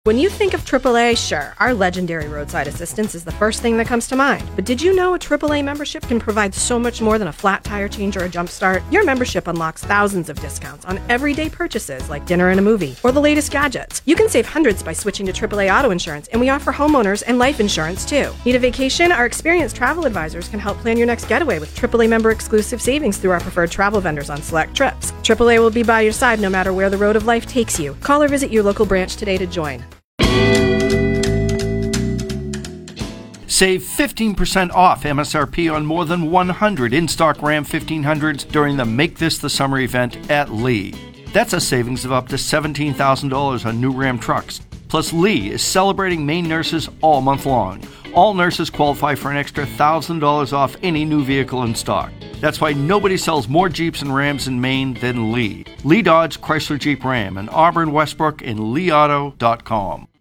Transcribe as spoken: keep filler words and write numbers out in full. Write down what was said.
When you think of triple A, sure, our legendary roadside assistance is the first thing that comes to mind. But did you know a triple A membership can provide so much more than a flat tire change or a jump start? Your membership unlocks thousands of discounts on everyday purchases like dinner and a movie or the latest gadgets. You can save hundreds by switching to triple A auto insurance, and we offer homeowners and life insurance too. Need a vacation? Our experienced travel advisors can help plan your next getaway with triple A member exclusive savings through our preferred travel vendors on select trips. triple A will be by your side no matter where the road of life takes you. Call or visit your local branch today to join. Save fifteen percent off M S R P on more than one hundred in-stock Ram fifteen hundreds during the Make This the Summer event at Lee. That's a savings of up to seventeen thousand dollars on new Ram trucks. Plus, Lee is celebrating Maine nurses all month long. All nurses qualify for an extra one thousand dollars off any new vehicle in stock. That's why nobody sells more Jeeps and Rams in Maine than Lee. Lee Dodge Chrysler Jeep Ram in Auburn, Westbrook, and lee auto dot com.